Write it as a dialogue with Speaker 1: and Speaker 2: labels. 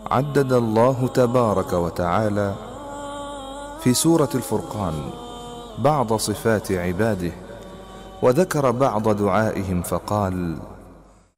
Speaker 1: عدد الله تبارك وتعالى في سورة الفرقان بعض صفات عباده، وذكر بعض دعائهم فقال: